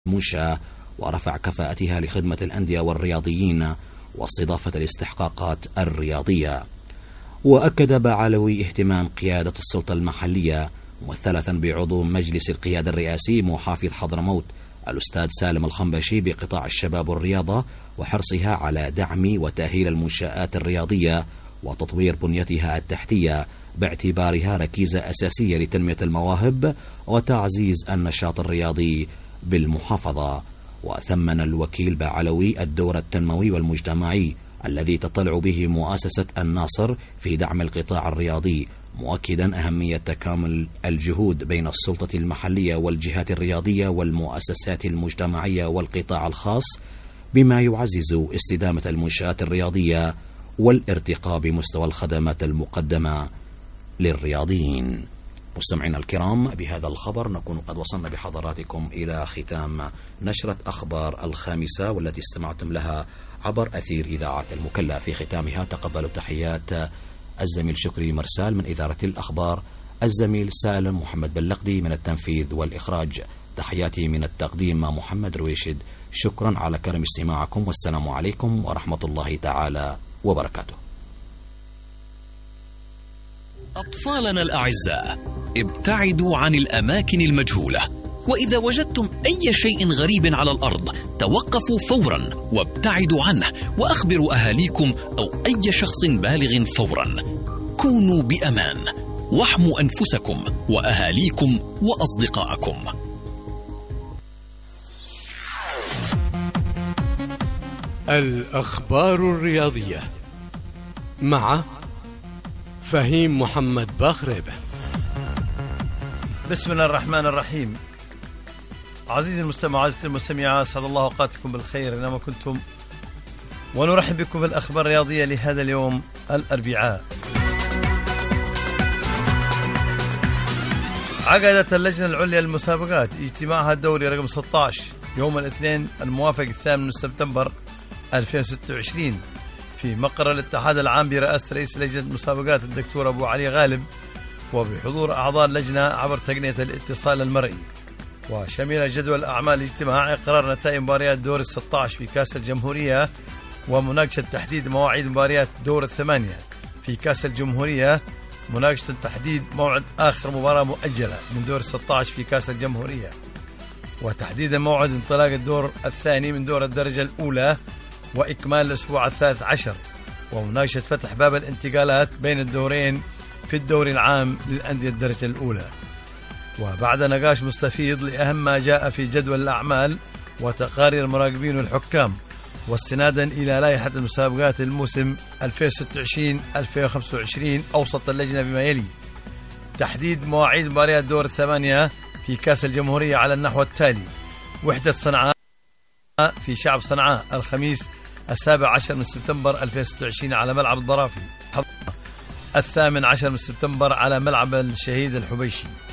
المنشأة ورفع كفاءتها لخدمة الأندية والرياضيين واستضافة الاستحقاقات الرياضية. وأكد بعلوي اهتمام قيادة السلطة المحلية ممثلة بعضو مجلس القيادة الرئاسي محافظ حضرموت الأستاذ سالم الخنبشي بقطاع الشباب والرياضة وحرصها على دعم وتأهيل المنشآت الرياضية وتطوير بنيتها التحتية باعتبارها ركيزة أساسية لتنمية المواهب وتعزيز النشاط الرياضي بالمحافظة. وثمن الوكيل بعلوي الدور التنموي والمجتمعي الذي تطلع به مؤسسة الناصر في دعم القطاع الرياضي، مؤكدا أهمية تكامل الجهود بين السلطة المحلية والجهات الرياضية والمؤسسات المجتمعية والقطاع الخاص بما يعزز استدامة المنشآت الرياضية والارتقاء بمستوى الخدمات المقدمة للرياضيين. مستمعينا الكرام، بهذا الخبر نكون قد وصلنا بحضراتكم إلى ختام نشرة أخبار الخامسة والتي استمعتم لها عبر أثير إذاعة المكلا. في ختامها تقبلوا تحيات الزميل شكري مرسال من إدارة الأخبار، الزميل سالم محمد بلقدي من التنفيذ والإخراج. تحياتي من التقديم محمد رويشد. شكرا على كرم استماعكم، والسلام عليكم ورحمة الله تعالى وبركاته. أطفالنا الأعزاء، ابتعدوا عن الأماكن المجهولة، وإذا وجدتم أي شيء غريب على الأرض توقفوا فورا وابتعدوا عنه، وأخبروا أهاليكم أو أي شخص بالغ فورا. كونوا بأمان واحموا أنفسكم وأهاليكم وأصدقائكم. الأخبار الرياضية مع فهيم محمد باخريبة. بسم الله الرحمن الرحيم. عزيزي المستمع، عزيزتي المستمعة، أسعد الله أوقاتكم بالخير أينما كنتم، ونرحب بكم بالأخبار الرياضية لهذا اليوم الأربعاء. عقدت اللجنة العليا للمسابقات اجتماعها الدوري رقم 16 يوم الاثنين الموافق 8 سبتمبر 2026 في مقر الاتحاد العام برئاسة رئيس لجنة المسابقات الدكتور أبو علي غالب، وبحضور أعضاء اللجنة عبر تقنية الاتصال المرئي. وشمل جدول أعمال الاجتماع إقرار نتائج مباريات دور 16 في كأس الجمهورية، ومناقشة تحديد مواعيد مباريات دور 8 في كأس الجمهورية، مناقشة تحديد موعد آخر مباراة مؤجلة من دور 16 في كأس الجمهورية، وتحديد موعد انطلاق الدور الثاني من دور الدرجة الأولى وإكمال الأسبوع 13، ومناقشة فتح باب الانتقالات بين الدورين في الدوري العام للأندية الدرجة الأولى. وبعد نقاش مستفيض لأهم ما جاء في جدول الأعمال وتقارير المراقبين والحكام، واستنادا إلى لائحة المسابقات الموسم 2026-2025، أوصت اللجنة بما يلي: تحديد مواعيد مباريات دور 8 في كأس الجمهورية على النحو التالي: وحدة صنعاء في شعب صنعاء الخميس 17 سبتمبر 2026 على ملعب الضرافي، 18 سبتمبر على ملعب الشهيد الحبيشي،